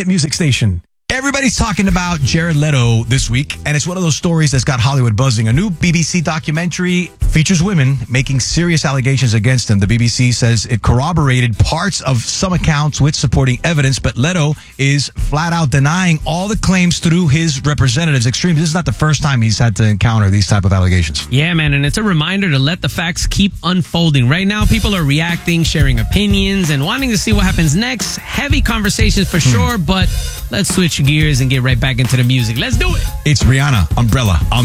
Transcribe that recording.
hit music station. Everybody's talking about Jared Leto this week, and it's one of those stories that's got Hollywood buzzing. A new BBC documentary features women making serious allegations against him. The BBC says it corroborated parts of some accounts with supporting evidence, but Leto is flat out denying all the claims through his representatives. Extreme, this is not the first time he's had to encounter these type of allegations. Yeah, man, and it's a reminder to let the facts keep unfolding. Right now, people are reacting, sharing opinions, and wanting to see what happens next. Heavy conversations for sure, but let's switch gears and get right back into the music. Let's do it. It's Rihanna, Umbrella.